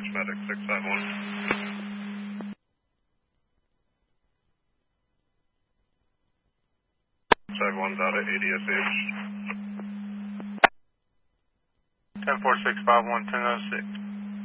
medic 651. 651's out at ADSH. 10-4-6-5-1, 10-06.